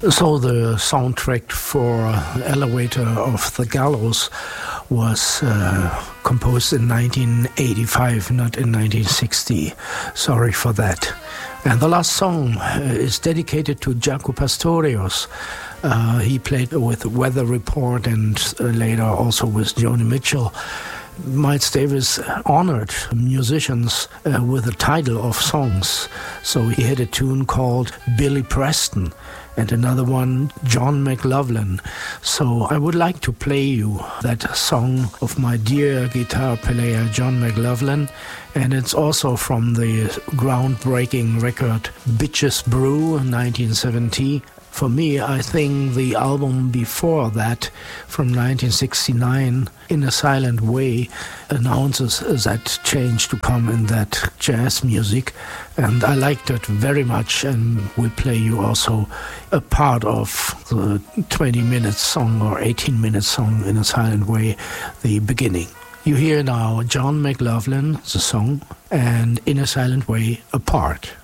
So the soundtrack for Elevator of the Gallows was composed in 1985, not in 1960. Sorry for that. And the last song is dedicated to Jaco Pastorius. He played with Weather Report and later also with Joni Mitchell. Miles Davis honored musicians with the title of songs. So he had a tune called Billy Preston and another one, John McLaughlin. So I would like to play you that song of my dear guitar player, John McLaughlin. And it's also from the groundbreaking record Bitches Brew, 1970. For me, I think the album before that, from 1969, In a Silent Way, announces that change to come in that jazz music. And I liked it very much, and will play you also a part of the 20-minute song or 18-minute song, In a Silent Way, the beginning. You hear now John McLaughlin, the song, and In a Silent Way, a part.